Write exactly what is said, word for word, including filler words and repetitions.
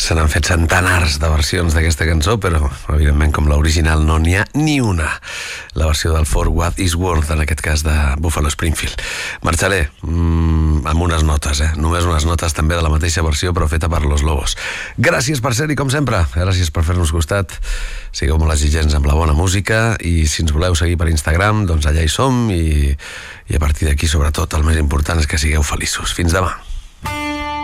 Se n'han fet centenars de versions d'aquesta cançó, però evidentment com l'original no n'hi ha ni una. La versió del For What Is Worth, en aquest cas de Buffalo Springfield. Marxaré mmm, amb unes notes, eh? Només unes notes també de la mateixa versió, però feta per Los Lobos. Gràcies per ser-hi, com sempre. Gràcies per fer-nos costat. Sigueu molt exigents amb la bona música i si ens voleu seguir per Instagram, doncs allà hi som i, i a partir d'aquí, sobretot, el més important és que sigueu feliços. Fins demà.